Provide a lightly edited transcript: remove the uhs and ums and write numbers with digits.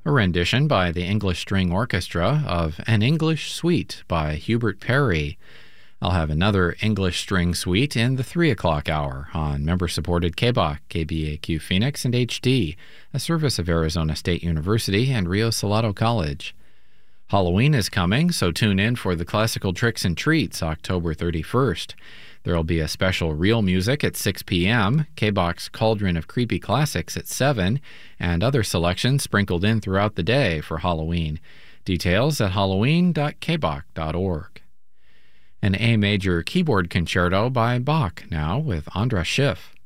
a rendition by the English String Orchestra of An English Suite by Hubert Parry. I'll have another English String Suite in the 3 o'clock hour on member-supported KBOC, KBAQ Phoenix, and HD, a service of Arizona State University and Rio Salado College. Halloween is coming, so tune in for the Classical Tricks and Treats October 31st. There will be a special Real Music at 6 p.m., KBOC's Cauldron of Creepy Classics at 7, and other selections sprinkled in throughout the day for Halloween. Details at halloween.kboc.org. An A major keyboard concerto by Bach, now with Andras Schiff.